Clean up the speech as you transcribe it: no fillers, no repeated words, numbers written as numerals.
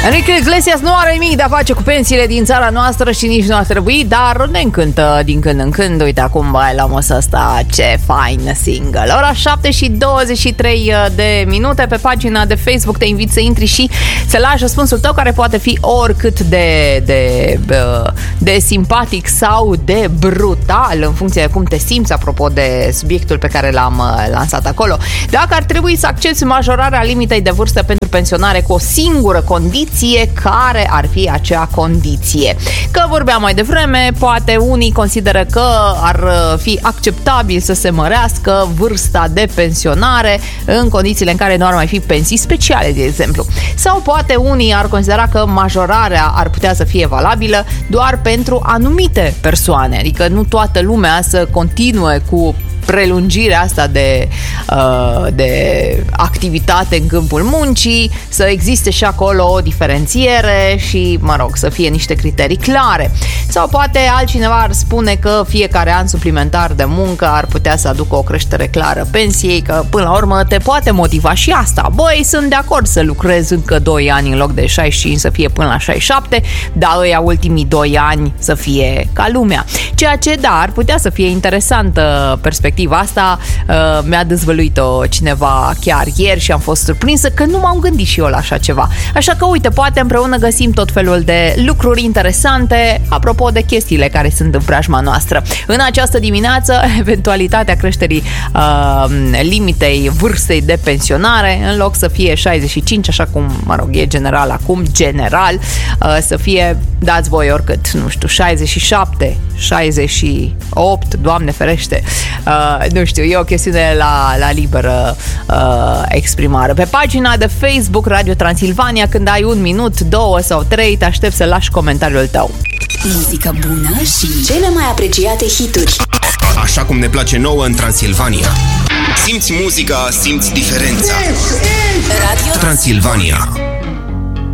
Enrique Iglesias nu are nimic de a face cu pensiile din țara noastră și nici nu ar trebui, dar ne încântă din când în când. Uite acum la măsa asta, ce fain single. Ora 7:23 de minute. Pe pagina de Facebook te invit să intri și să lași răspunsul tău, care poate fi oricât de simpatic sau de brutal, în funcție de cum te simți, apropo de subiectul pe care l-am lansat acolo. Dacă ar trebui să accepți majorarea limitei de vârstă pentru pensionare cu o singură condiție, care ar fi acea condiție? Că vorbeam mai devreme, poate unii consideră că ar fi acceptabil să se mărească vârsta de pensionare în condițiile în care nu ar mai fi pensii speciale, de exemplu. Sau poate unii ar considera că majorarea ar putea să fie valabilă doar pentru anumite persoane, adică nu toată lumea să continue cu prelungirea asta de activitate în câmpul muncii, să existe și acolo o diferențiere și, mă rog, să fie niște criterii clare. Sau poate altcineva ar spune că fiecare an suplimentar de muncă ar putea să aducă o creștere clară pensiei, că până la urmă te poate motiva și asta. Băi, sunt de acord să lucrez încă 2 ani în loc de 65 să fie până la 67, dar ăia ultimii 2 ani să fie ca lumea. Ceea ce, da, ar putea să fie interesantă perspectiva asta. Mi-a dezvăluit-o cineva chiar ieri și am fost surprinsă că nu m-am gândit și eu la așa ceva. Așa că, uite, poate împreună găsim tot felul de lucruri interesante apropo de chestiile care sunt în preajma noastră. În această dimineață, eventualitatea creșterii limitei vârstei de pensionare, în loc să fie 65, așa cum, mă rog, e general acum, să fie, dați voi oricât, nu știu, 67, 68, Doamne ferește, nu știu, e o chestiune la liberă exprimare. Pe pagina de Facebook Radio Transilvania, când ai 1 minut, 2 sau 3, te aștept să lași comentariul tău. Muzică bună și cele mai apreciate hituri. Așa cum ne place nouă în Transilvania. Simți muzica, simți diferența. Radio Transilvania.